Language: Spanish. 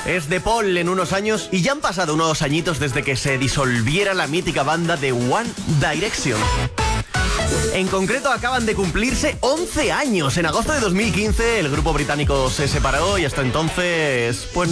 Es de Paul en unos años y ya han pasado unos añitos desde que se disolviera la mítica banda de One Direction. En concreto acaban de cumplirse 11 años. En agosto de 2015 el grupo británico se separó y hasta entonces pues